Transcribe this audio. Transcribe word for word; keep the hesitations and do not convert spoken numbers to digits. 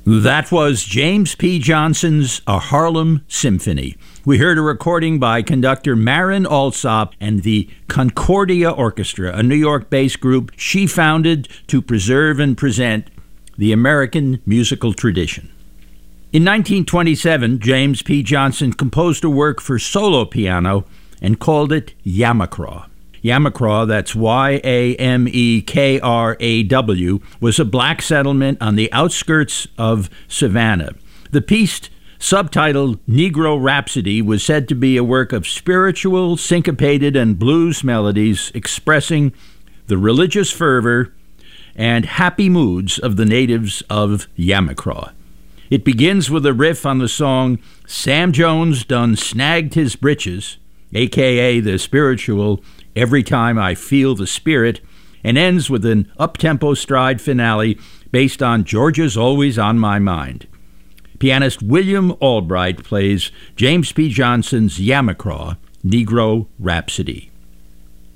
That was James P. Johnson's A Harlem Symphony. We heard a recording by conductor Marin Alsop and the Concordia Orchestra, a New York-based group she founded to preserve and present the American musical tradition. In nineteen twenty-seven, James P. Johnson composed a work for solo piano and called it Yamacraw. Yamacraw, that's Y A M E K R A W, was a black settlement on the outskirts of Savannah. The piece, subtitled Negro Rhapsody, was said to be a work of spiritual, syncopated, and blues melodies expressing the religious fervor and happy moods of the natives of Yamacraw. It begins with a riff on the song Sam Jones Done Snagged His Britches, a k a the spiritual Every Time I Feel the Spirit, and ends with an up-tempo stride finale based on Georgia's Always on My Mind. Pianist William Albright plays James P. Johnson's Yamacraw, Negro Rhapsody.